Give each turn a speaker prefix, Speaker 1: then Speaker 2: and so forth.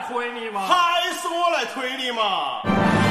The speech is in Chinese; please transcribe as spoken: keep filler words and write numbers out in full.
Speaker 1: 推你吗？
Speaker 2: 还是我来推你嘛？